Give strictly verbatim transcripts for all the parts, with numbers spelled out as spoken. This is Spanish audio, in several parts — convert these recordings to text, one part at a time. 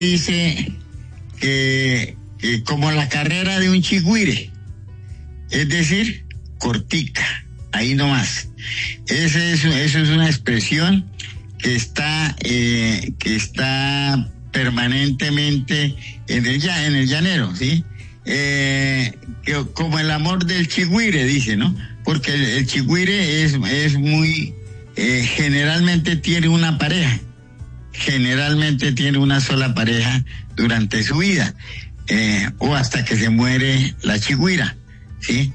dice que, que como la carrera de un chigüire, es decir, cortica, ahí nomás. Ese es, eso es una expresión que está, eh, que está permanentemente en el, en el llanero, ¿sí? Eh, que, como el amor del chigüire, dice, ¿no? Porque el, el chigüire es, es muy, eh, generalmente tiene una pareja, generalmente tiene una sola pareja durante su vida, eh, o hasta que se muere la chigüira, ¿sí?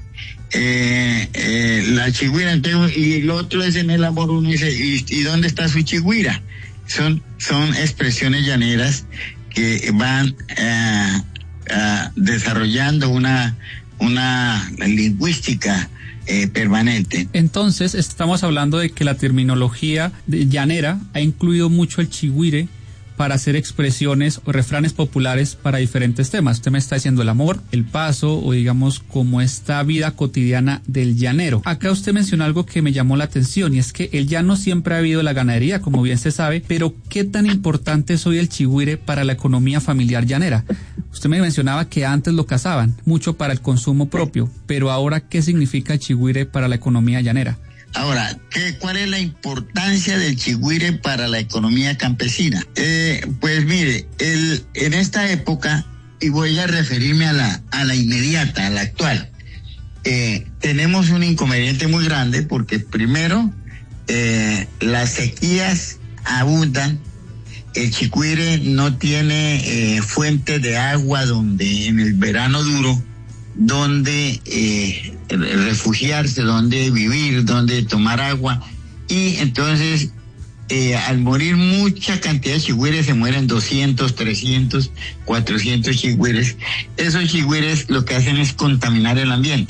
Eh, eh, la chigüira, entonces, y el otro es en el amor, uno dice, ¿y, y dónde está su chigüira? Son, son expresiones llaneras que van eh, Uh, desarrollando una, una lingüística eh, permanente. Entonces, estamos hablando de que la terminología de llanera ha incluido mucho el chigüire para hacer expresiones o refranes populares para diferentes temas. Usted me está diciendo el amor, el paso o digamos como esta vida cotidiana del llanero. Acá usted mencionó algo que me llamó la atención y es que el llano siempre ha habido la ganadería, como bien se sabe, pero ¿qué tan importante es hoy el chigüire para la economía familiar llanera? Usted me mencionaba que antes lo cazaban mucho para el consumo propio, pero ahora ¿qué significa el chigüire para la economía llanera? Ahora, ¿qué, ¿cuál es la importancia del chigüire para la economía campesina? Eh, pues mire, el, en esta época, y voy a referirme a la, a la inmediata, a la actual, eh, tenemos un inconveniente muy grande porque primero, eh, las sequías abundan, el chigüire no tiene eh, fuente de agua donde en el verano duro, donde eh, refugiarse, donde vivir, donde tomar agua, y entonces eh, al morir mucha cantidad de chigüires, se mueren doscientos, trescientos, cuatrocientos chigüires. Esos chigüires lo que hacen es contaminar el ambiente,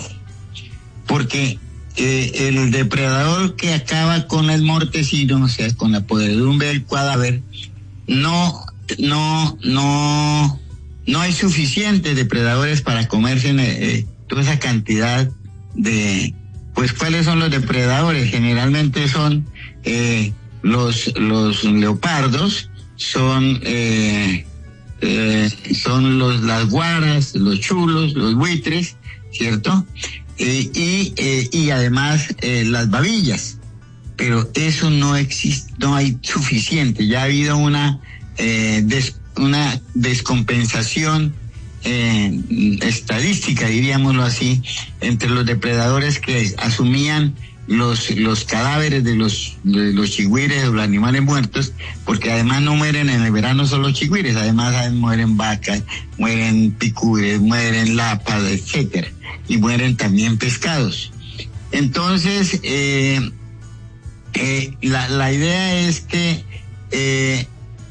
porque eh, el depredador que acaba con el mortecino, o sea, con la podredumbre del cadáver, no, no, no, no hay suficientes depredadores para comerse eh, toda esa cantidad de, pues, ¿cuáles son los depredadores? Generalmente son eh, los, los leopardos, son, eh, eh, son los, las guaras, los chulos, los buitres, ¿cierto? Eh, y, eh, y además eh, las babillas. Pero eso no existe, no hay suficiente. Ya ha habido una, eh, des, una descompensación eh, estadística, diríamoslo así, entre los depredadores que asumían los, los cadáveres de los, de los chigüires o los animales muertos, porque además no mueren en el verano solo chigüires, además mueren vacas, mueren picures, mueren lapas, etcétera, y mueren también pescados. Entonces, eh, Eh, la, la idea es que eh,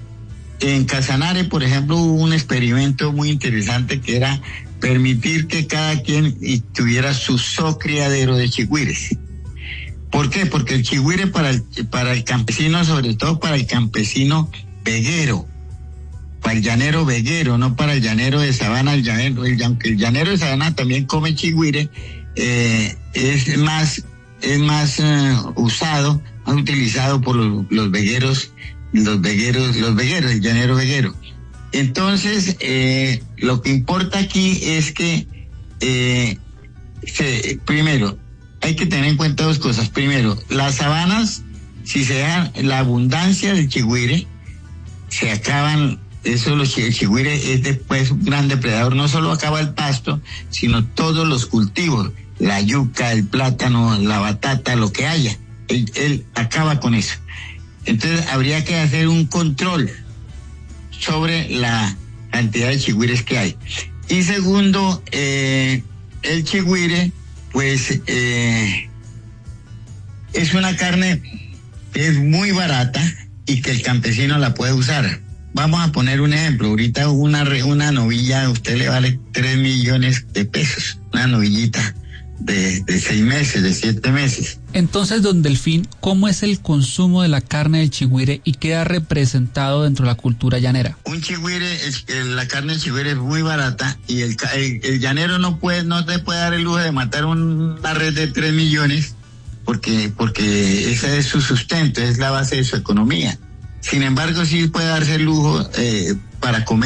en Casanare, por ejemplo, hubo un experimento muy interesante que era permitir que cada quien tuviera su zocriadero de chigüires. ¿Por qué? Porque el chigüire para el, para el campesino, sobre todo para el campesino veguero, para el llanero veguero, no para el llanero de sabana, el llanero, el, aunque el llanero de sabana también come chigüire, eh, es más, es más uh, usado, más utilizado por los, los vegueros, los vegueros, los vegueros, el llanero veguero. Entonces, eh, lo que importa aquí es que, eh, se, primero, hay que tener en cuenta dos cosas. Primero, las sabanas, si se dejan la abundancia del chigüire, se acaban, eso los, el chigüire es después un gran depredador, no solo acaba el pasto, sino todos los cultivos, la yuca, el plátano, la batata, lo que haya. Él, él acaba con eso. Entonces habría que hacer un control sobre la cantidad de chigüires que hay. Y segundo, eh, el chigüire, pues, eh, es una carne que es muy barata y que el campesino la puede usar. Vamos a poner un ejemplo. Ahorita una, una novilla a usted le vale tres millones de pesos. Una novillita de, de seis meses, de siete meses. Entonces, don Delfín, ¿cómo es el consumo de la carne del chigüire y queda representado dentro de la cultura llanera? Un chigüire, es, la carne del chigüire es muy barata y el, el, el llanero no puede, no te puede dar el lujo de matar una red de tres millones porque, porque ese es su sustento, es la base de su economía. Sin embargo, sí puede darse el lujo, eh, para comer.